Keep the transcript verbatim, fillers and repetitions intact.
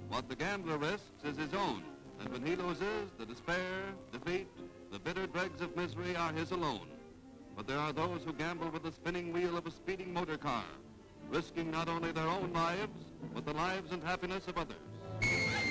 What the gambler risks is his own, and when he loses, the despair, defeat, the bitter dregs of misery are his alone. But there are those who gamble with the spinning wheel of a speeding motor car, risking not only their own lives, but the lives and happiness of others.